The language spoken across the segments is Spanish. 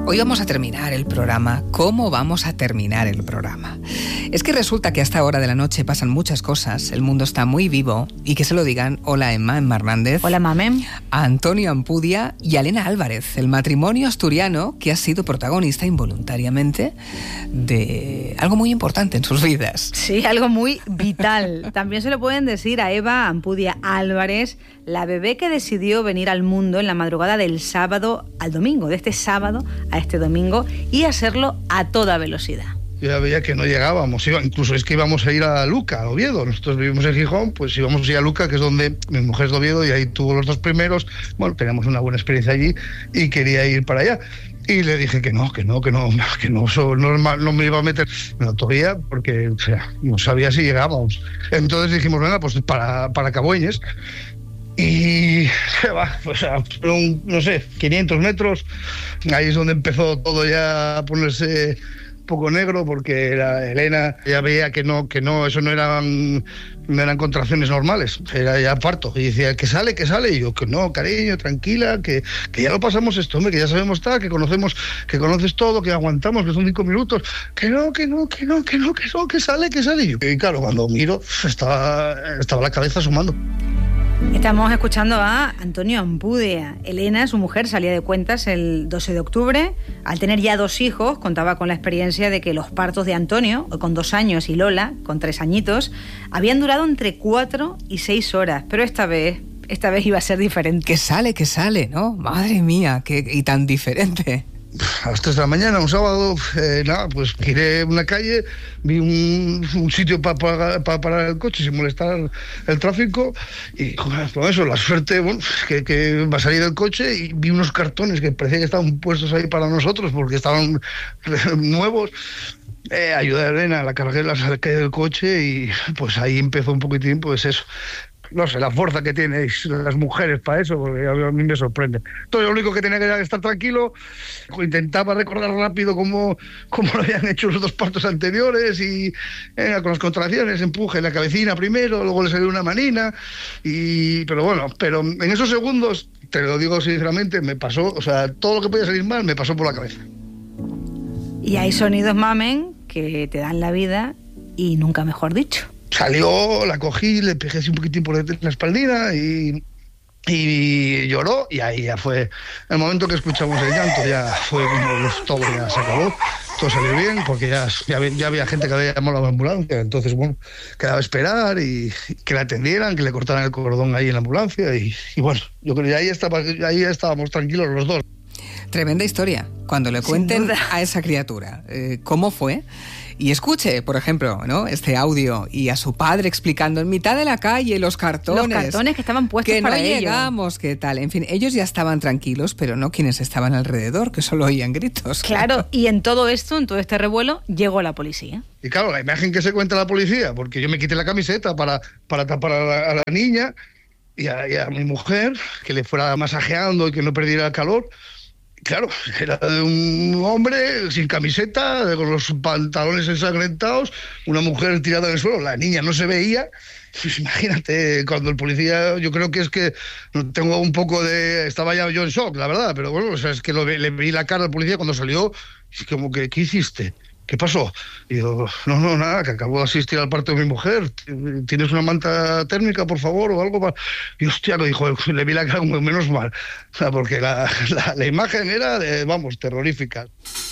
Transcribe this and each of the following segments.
Hoy vamos a terminar el programa. ¿Cómo vamos a terminar el programa? Es que resulta que a esta hora de la noche pasan muchas cosas, el mundo está muy vivo, y que se lo digan, hola Emma Hernández. Hola Mame. A Antonio Ampudia y a Elena Álvarez, el matrimonio asturiano que ha sido protagonista involuntariamente de algo muy importante en sus vidas. Sí, algo muy vital. También se lo pueden decir a Eva Ampudia Álvarez, la bebé que decidió venir al mundo en la madrugada del sábado al domingo, de este sábado a este domingo, y hacerlo a toda velocidad. Yo ya veía que no llegábamos, incluso es que íbamos a ir a Luca, a Oviedo. Nosotros vivimos en Gijón, pues íbamos a ir a Luca, que es donde mi mujer es de Oviedo, y ahí tuvo los dos primeros. Bueno, teníamos una buena experiencia allí y quería ir para allá. Y le dije que no me iba a meter en la autovía porque, o sea, no sabía si llegábamos. Entonces dijimos, venga, pues para Cabueñes. Y pues no sé, 500 metros, ahí es donde empezó todo ya a ponerse un poco negro, porque Elena ya veía que no, eso no eran contracciones normales, era ya parto, y decía que sale, y yo que no, cariño, tranquila, que ya lo pasamos esto, hombre, que ya sabemos que conoces todo, que aguantamos, que son 5 minutos, que sale, y claro, cuando miro estaba la cabeza asomando. Estamos escuchando a Antonio Ampudia. Elena, su mujer, salía de cuentas el 12 de octubre. Al tener ya 2 hijos, contaba con la experiencia de que los partos de Antonio, con 2 años, y Lola, con 3 añitos, habían durado entre 4 y 6 horas. Pero esta vez iba a ser diferente. Que sale, ¿no? Madre mía, y tan diferente. A las 3 de la mañana, un sábado, pues giré una calle, vi un sitio para parar el coche sin molestar el tráfico, y con eso, la suerte, que va a salir del coche, y vi unos cartones que parecía que estaban puestos ahí para nosotros porque estaban nuevos. Ayudé a Elena, la cargué, la saqué del coche, y pues ahí empezó un poquitín, pues eso. No sé, la fuerza que tenéis las mujeres para eso, porque a mí me sorprende. Entonces, lo único que tenía que era estar tranquilo. Intentaba recordar rápido cómo lo habían hecho los 2 partos anteriores, y con las contracciones, empuje la cabecina primero, luego le salió una manina, pero en esos segundos, te lo digo sinceramente, me pasó, o sea, todo lo que podía salir mal me pasó por la cabeza. Y hay sonidos, Mamen, que te dan la vida, y nunca mejor dicho. Salió, la cogí, le pegué así un poquitín por la espaldina y lloró, y ahí ya fue el momento que escuchamos el llanto. Ya fue como todo ya se acabó, todo salió bien, porque ya había gente que había llamado a la ambulancia. Entonces, quedaba esperar y que la atendieran, que le cortaran el cordón ahí en la ambulancia, y bueno, yo creo que ahí ya estábamos tranquilos los dos. Tremenda historia, cuando le cuenten a esa criatura cómo fue. Y escuche, por ejemplo, ¿no?, este audio, y a su padre explicando en mitad de la calle los cartones que estaban puestos para ello. Que no llegamos, que tal. En fin, ellos ya estaban tranquilos, pero no quienes estaban alrededor, que solo oían gritos. Claro, y en todo este revuelo, llegó la policía. Y claro, la imagen que se cuenta la policía, porque yo me quité la camiseta para tapar a la niña y a mi mujer, que le fuera masajeando y que no perdiera el calor. Claro, era de un hombre sin camiseta, con los pantalones ensangrentados, una mujer tirada en el suelo, la niña no se veía. Pues imagínate, cuando el policía, yo creo que es que tengo un poco estaba ya yo en shock, la verdad, pero bueno, o sea, es que le vi la cara al policía cuando salió, y como que, ¿qué hiciste? ¿Qué pasó? Y digo, no, nada, que acabo de asistir al parto de mi mujer. ¿Tienes una manta térmica, por favor, o algo? Y hostia, lo dijo, le vi la cara como menos mal. O sea, porque la imagen era, terrorífica.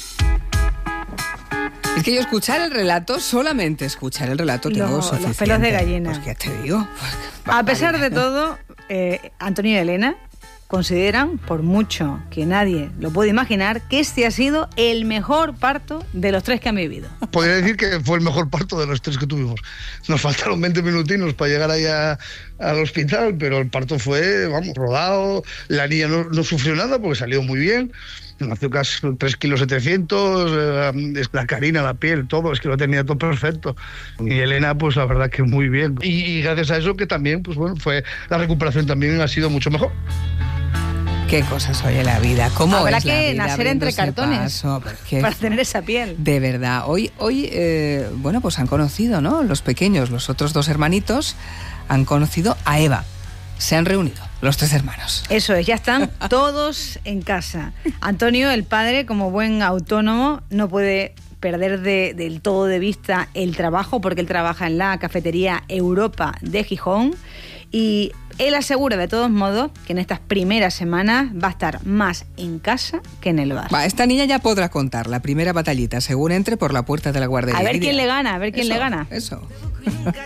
Es que yo solamente escuchar el relato, tengo suficiente. Los pelos de gallina. Pues ya te digo. A pesar de todo, Antonio y Elena consideran, por mucho que nadie lo puede imaginar, que este ha sido el mejor parto de los 3 que han vivido. Podría decir que fue el mejor parto de los 3 que tuvimos. Nos faltaron 20 minutinos para llegar ahí al hospital, pero el parto fue, rodado. La niña no sufrió nada porque salió muy bien. Nació casi 3,7 kilos, la carina, la piel, todo, es que lo tenía todo perfecto. Y Elena, pues la verdad que muy bien. Y gracias a eso que también, fue la recuperación también ha sido mucho mejor. Qué cosas oye la vida, cómo habrá es la que vida, nacer entre cartones para tener esa piel. De verdad, hoy pues han conocido, ¿no?, los pequeños, los otros 2 hermanitos han conocido a Eva, se han reunido. los 3 hermanos. Eso es, ya están todos en casa. Antonio, el padre, como buen autónomo, no puede perder del todo de vista el trabajo, porque él trabaja en la cafetería Europa de Gijón, y él asegura de todos modos que en estas primeras semanas va a estar más en casa que en el bar. Esta niña ya podrá contar la primera batallita según entre por la puerta de la guardería. A ver quién le gana, Eso.